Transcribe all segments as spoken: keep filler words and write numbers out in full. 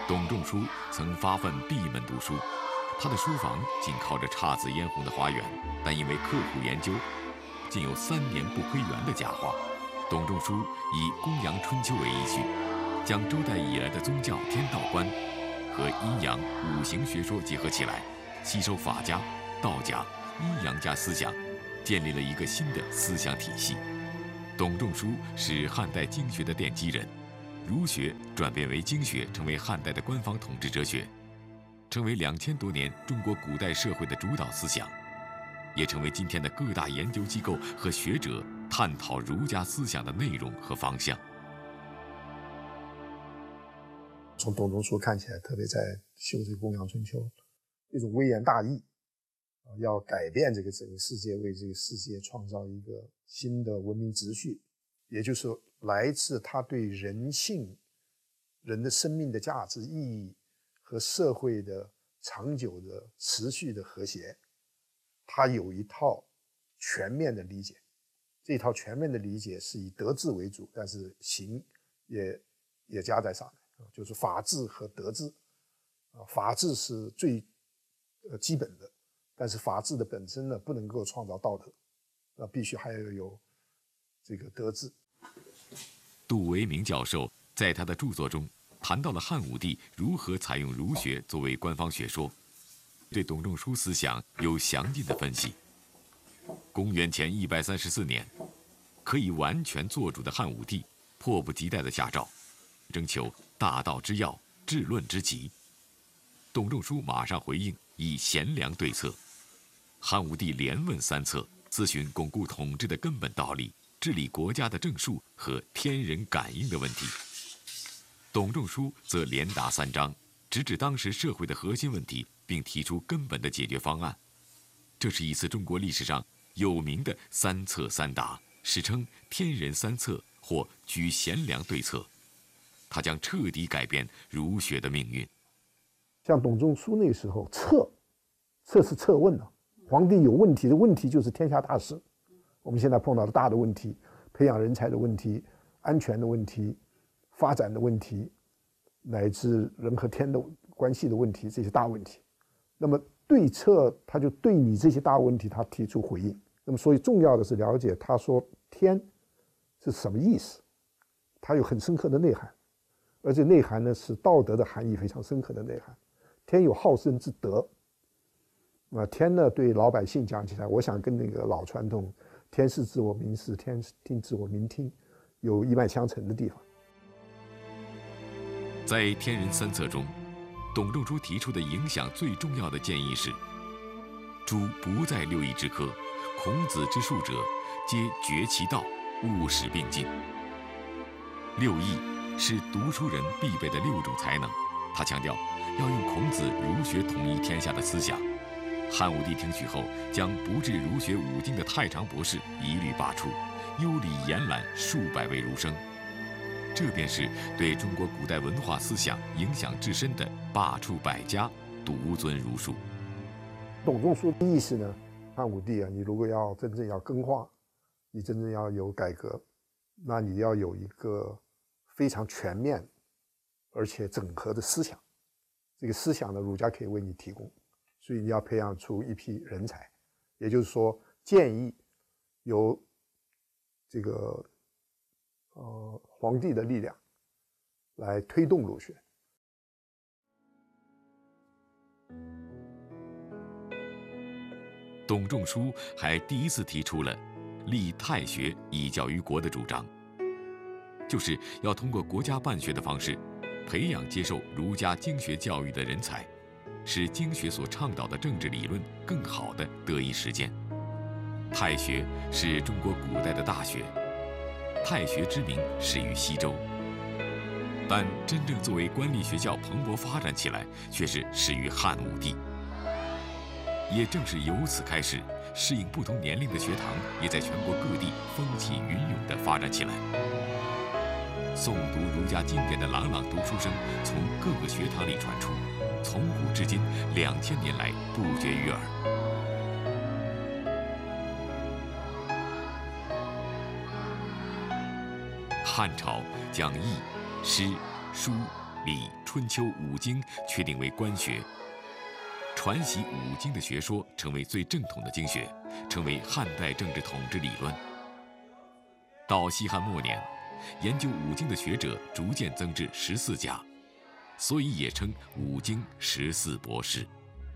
董仲舒曾发奋闭门读书，他的书房仅靠着姹紫嫣红的花园，但因为刻苦研究，竟有三年不窥园的佳话。董仲舒以《公羊春秋》为依据，将周代以来的宗教天道观和阴阳五行学说结合起来，吸收法家、道家、阴阳家思想，建立了一个新的思想体系。董仲舒是汉代经学的奠基人，儒学转变为经学，成为汉代的官方统治哲学，成为两千多年中国古代社会的主导思想，也成为今天的各大研究机构和学者探讨儒家思想的内容和方向。 从董仲舒看起来，特别在修这个《公羊春秋》，一种微言大义，要改变这个整个世界，为这个世界创造一个新的文明秩序，也就是来自他对人性、人的生命的价值意义和社会的长久的持续的和谐，他有一套全面的理解。这套全面的理解是以德治为主，但是行也也加在上面，就是法治和德治。法治是最呃基本的，但是法治的本身呢，不能够创造道德，那必须还要有这个德治。 杜维明教授在他的著作中谈到了汉武帝如何采用儒学作为官方学说，对董仲舒思想有详尽的分析。公元前一百三十四年，可以完全做主的汉武帝迫不及待地下诏，征求大道之要、治论之急。董仲舒马上回应，以贤良对策。汉武帝连问三策，咨询巩固统治的根本道理、治理国家的政术和天人感应的问题。董仲舒则连答三章，直指当时社会的核心问题，并提出根本的解决方案。这是一次中国历史上有名的三策三答，史称天人三策或举贤良对策。他将彻底改变儒学的命运。 像董仲舒那个时候，策，策是策问啊，皇帝有问题的问题就是天下大事。我们现在碰到的大的问题，培养人才的问题、安全的问题、发展的问题，乃至人和天的关系的问题，这些大问题。那么对策，他就对你这些大问题，他提出回应。那么所以重要的是了解他说天是什么意思，它有很深刻的内涵，而且内涵呢是道德的含义非常深刻的内涵。天有好生之德，啊，天呢对老百姓讲起来，我想跟那个老传统天视知我民视，天听知我民听有一脉相承的地方。 在天人三策中，董仲舒提出的影响最重要的建议是：诸不在六艺之科，孔子之术者，皆绝其道，务使并进。六艺是读书人必备的六种才能，他强调要用孔子儒学统一天下的思想。汉武帝听取后，将不治儒学五经的太常博士一律罢黜，优礼严揽数百位儒生。这便是对中国古代文化思想影响至深的罢黜百家，独尊儒术。 董仲舒的意思呢，汉武帝啊，你如果要真正要更化，你真正要有改革，那你要有一个非常全面而且整合的思想。这个思想呢，儒家可以为你提供，所以你要培养出一批人才。也就是说，建议由这个呃皇帝的力量来推动儒学。 董仲舒还第一次提出了立太学以教于国的主张，就是要通过国家办学的方式，培养接受儒家经学教育的人才，使经学所倡导的政治理论更好地得以实践。太学是中国古代的大学，太学之名始于西周，但真正作为官立学校蓬勃发展起来，却是始于汉武帝。也正是由此开始，适应不同年龄的学堂也在全国各地风起云涌地发展起来。诵读儒家经典的朗朗读书声从各个学堂里传出，从古至今，两千年来不绝于耳。汉朝将易、诗、书、礼、 春秋五经确定为官学，传习五经的学说成为最正统的经学，成为汉代政治统治理论。到西汉末年，研究五经的学者逐渐增至十四家，所以也称五经十四博士。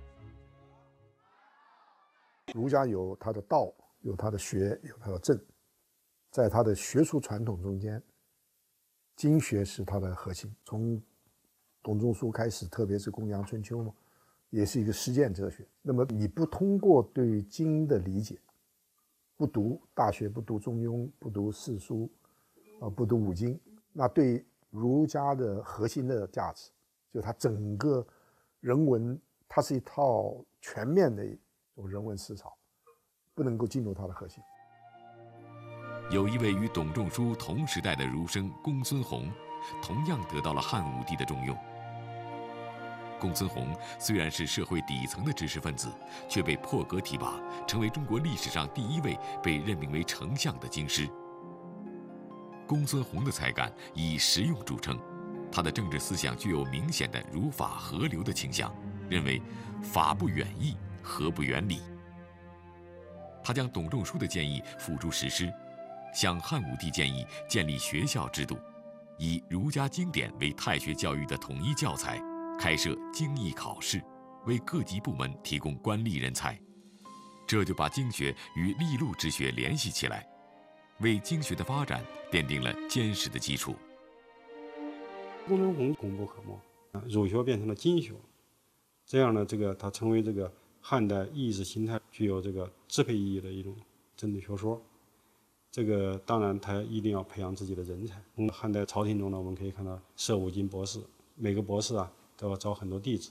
儒家有他的道，有他的学，有他的政，在他的学术传统中间，经学是它的核心。从董仲舒开始，特别是《公羊春秋》嘛，也是一个实践哲学。那么你不通过对经的理解，不读《大学》，不读《中庸》，不读四书，啊，不读五经，那对儒家的核心的价值，就它整个人文，它是一套全面的一种人文思潮，不能够进入它的核心。 有一位与董仲舒同时代的儒生公孙弘，同样得到了汉武帝的重用。公孙弘虽然是社会底层的知识分子，却被破格提拔，成为中国历史上第一位被任命为丞相的经师。公孙弘的才干以实用著称，他的政治思想具有明显的儒法合流的倾向，认为法不远义，和不远礼。他将董仲舒的建议付诸实施，向汉武帝建议建立学校制度，以儒家经典为太学教育的统一教材，开设经义考试，为各级部门提供官吏人才。这就把经学与利禄之学联系起来，为经学的发展奠定了坚实的基础。 公孙弘功不可没，儒学变成了经学，这样呢，这个它成为这个汉代意识形态具有这个支配意义的一种政治学说。这个当然，他一定要培养自己的人才。从汉代朝廷中呢，我们可以看到设五经博士，每个博士啊都要招很多弟子。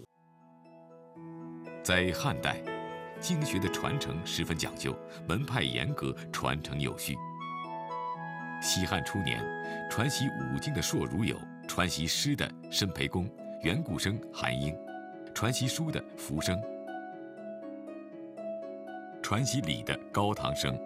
在汉代，经学的传承十分讲究，门派严格，传承有序。西汉初年，传习五经的硕儒有传习诗的申培公、远古生韩英，传习书的浮生，传习礼的高堂生。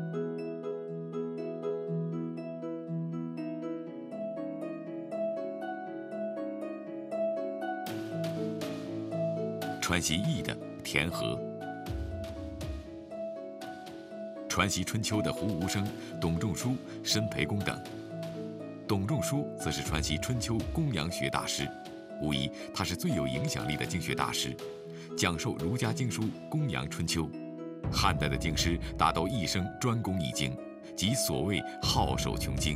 传习易的田和，传习春秋的胡无生、董仲舒、申培公等。董仲舒则是传习春秋公羊学大师，无疑他是最有影响力的经学大师，讲授儒家经书《公羊春秋》。汉代的经师大都一生专攻一经，即所谓好守穷经。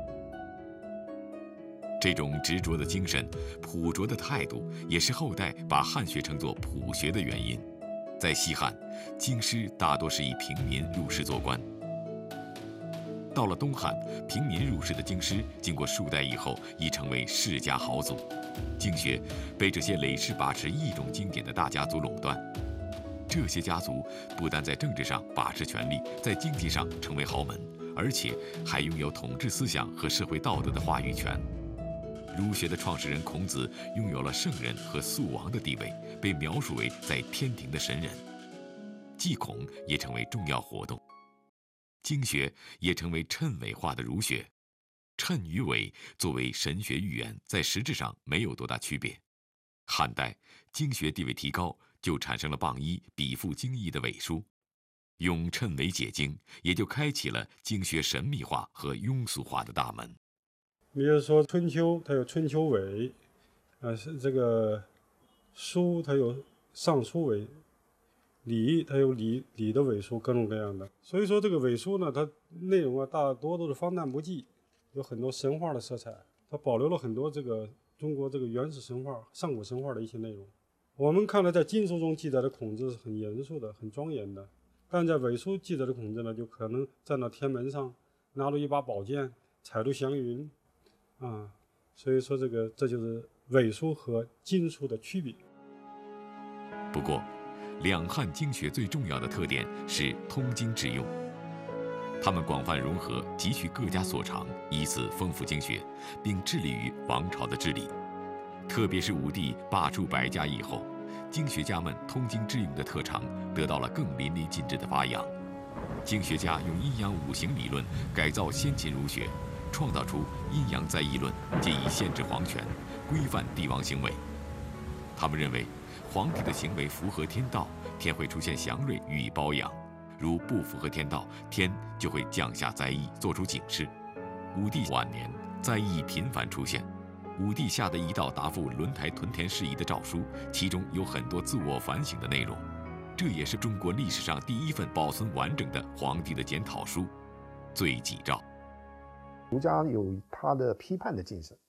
这种执着的精神、朴拙的态度，也是后代把汉学称作朴学的原因。在西汉，经师大多是以平民入仕做官。到了东汉，平民入仕的经师，经过数代以后，已成为世家豪族。经学被这些累世把持一种经典的大家族垄断。这些家族不但在政治上把持权力，在经济上成为豪门，而且还拥有统治思想和社会道德的话语权。儒学的创始人孔子拥有了圣人和素王的地位，被描述为在天庭的神人。祭孔也成为重要活动。经学也成为谶纬化的儒学。谶与纬作为神学寓言，在实质上没有多大区别。汉代经学地位提高，就产生了傍一比附经义的纬书，用谶纬解经，也就开启了经学神秘化和庸俗化的大门。 比如说春秋，它有春秋纬，啊，是这个书它有尚书纬，礼它有礼礼的纬书，各种各样的。所以说这个纬书呢，它内容啊大多都是荒诞不羁，有很多神话的色彩，它保留了很多这个中国这个原始神话、上古神话的一些内容。我们看来，在经书中记载的孔子是很严肃的、很庄严的，但在纬书记载的孔子呢，就可能站到天门上，拿了一把宝剑，踩入祥云。啊，所以说这个这就是纬书和经书的区别。 不过，两汉经学最重要的特点是通经致用，他们广泛融合，汲取各家所长，以此丰富经学，并致力于王朝的治理。特别是武帝罢黜百家以后，经学家们通经致用的特长得到了更淋漓尽致的发扬。经学家用阴阳五行理论改造先秦儒学，创造出阴阳在易论，借以限制皇权， 规范帝王行为。他们认为，皇帝的行为符合天道，天会出现祥瑞予以褒扬；如不符合天道，天就会降下灾异，做出警示。武帝晚年，灾异频繁出现。武帝下的一道答复轮台屯田事宜的诏书，其中有很多自我反省的内容。这也是中国历史上第一份保存完整的皇帝的检讨书《罪己诏》。 儒家有他的批判的精神，